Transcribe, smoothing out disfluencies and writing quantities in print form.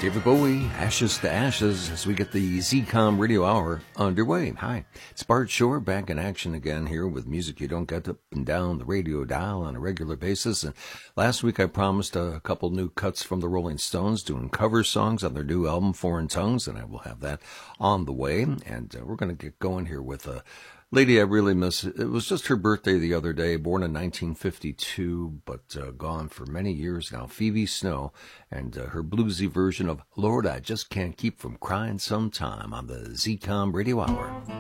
David Bowie, Ashes to Ashes, as we get the ZCOM Radio Hour underway. Hi, it's Bart Shore back in action again here with music you don't get up and down the radio dial on a regular basis. And last week I promised a couple new cuts from the Rolling Stones doing cover songs on their new album, Foreign Tongues, and I will have that on the way. And we're going to get going here with a lady I really miss. It was just her birthday the other day, born in 1952, but gone for many years now. Phoebe Snow and her bluesy version of Lord, I Just Can't Keep From Crying Sometime on the ZCOM Radio Hour.